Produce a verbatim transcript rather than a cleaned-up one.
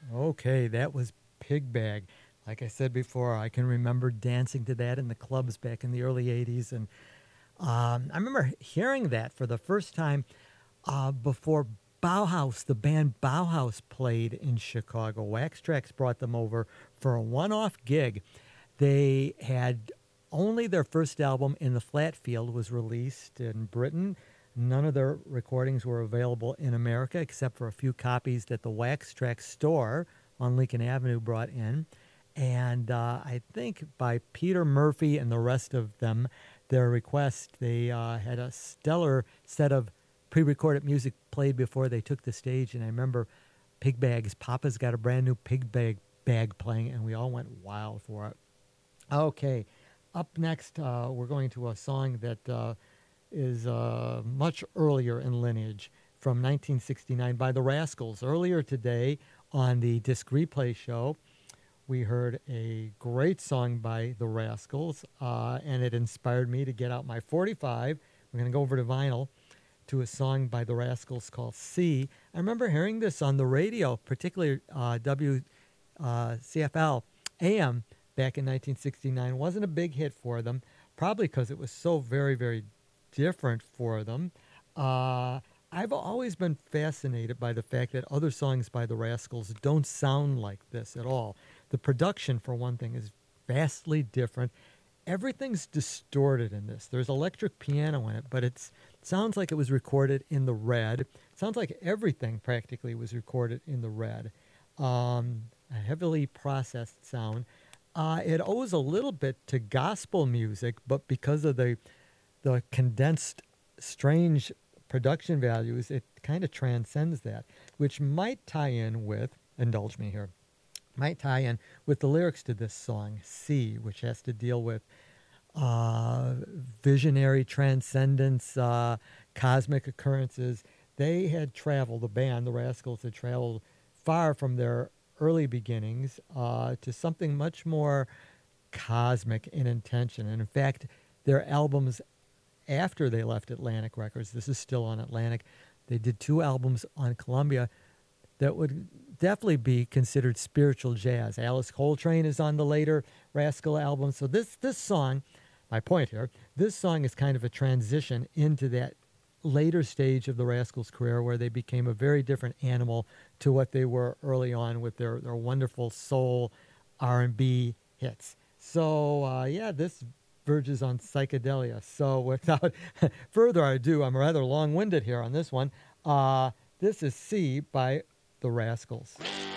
Okay, that was Pig Bag. Like I said before, I can remember dancing to that in the clubs back in the early eighties. And um, I remember hearing that for the first time uh, before Bauhaus, the band Bauhaus, played in Chicago. Wax Trax brought them over for a one off gig. They had only their first album, In the Flat Field, was released in Britain. None of their recordings were available in America except for a few copies that the Wax Trax store on Lincoln Avenue brought in. And uh, I think by Peter Murphy and the rest of them, their request, they uh, had a stellar set of pre-recorded music played before they took the stage. And I remember Pig Bags, Papa's got a brand new Pig Bag bag playing, and we all went wild for it. Okay, up next, uh, we're going to a song that uh, is uh, much earlier in lineage, from nineteen sixty-nine by the Rascals. Earlier today on the Disc Replay show, we heard a great song by the Rascals, uh, and it inspired me to get out my forty-five. We're going to go over to vinyl to a song by the Rascals called C. I remember hearing this on the radio, particularly uh, W C F L A M back in nineteen sixty-nine. Wasn't a big hit for them, probably because it was so very, very different for them. Uh, I've always been fascinated by the fact that other songs by the Rascals don't sound like this at all. The production, for one thing, is vastly different. Everything's distorted in this. There's electric piano in it, but it's, it sounds like it was recorded in the red. It sounds like everything practically was recorded in the red. Um, a heavily processed sound. Uh, it owes a little bit to gospel music, but because of the the condensed, strange production values, it kind of transcends that, which might tie in with, indulge me here, might tie in with the lyrics to this song, C, which has to deal with uh, visionary transcendence, uh, cosmic occurrences. They had traveled, the band, the Rascals, had traveled far from their early beginnings uh, to something much more cosmic in intention. And in fact, their albums after they left Atlantic Records, this is still on Atlantic, they did two albums on Columbia that would definitely be considered spiritual jazz. Alice Coltrane is on the later Rascal album. So this this song, my point here, this song is kind of a transition into that later stage of the Rascals' career where they became a very different animal to what they were early on with their, their wonderful soul R and B hits. So, uh, yeah, this verges on psychedelia. So without further ado, I'm rather long-winded here on this one. Uh, this is C by the Rascals.